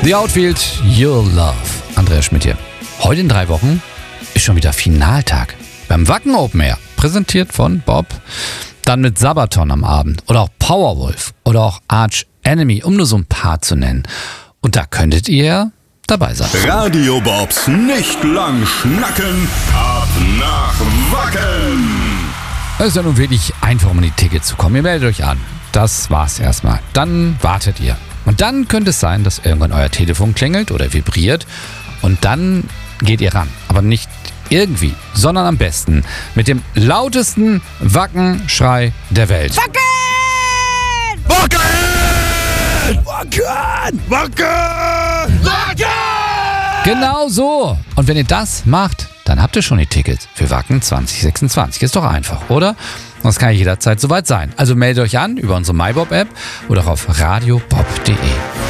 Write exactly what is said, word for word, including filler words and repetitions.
The Outfield, Your Love. Andreas Schmidt hier. Heute in drei Wochen ist schon wieder Finaltag beim Wacken Open Air. Präsentiert von Bob. Dann mit Sabaton am Abend oder auch Powerwolf oder auch Arch Enemy, um nur so ein paar zu nennen. Und da könntet ihr dabei sein. Radio Bobs nicht lang schnacken, ab nach Wacken. Es ist ja nun wirklich einfach, um an die Tickets zu kommen. Ihr meldet euch an. Das war's erstmal. Dann wartet ihr. Und dann könnte es sein, dass irgendwann euer Telefon klingelt oder vibriert. Und dann geht ihr ran. Aber nicht irgendwie, sondern am besten mit dem lautesten Wackenschrei der Welt. Wacken! Wacken! Wacken! Wacken! Wacken! Genau so. Und wenn ihr das macht, dann habt ihr schon die Tickets für Wacken zwanzig sechsundzwanzig. Ist doch einfach, oder? Und es kann jederzeit soweit sein. Also meldet euch an über unsere MyBob-App oder auf radiobob punkt de.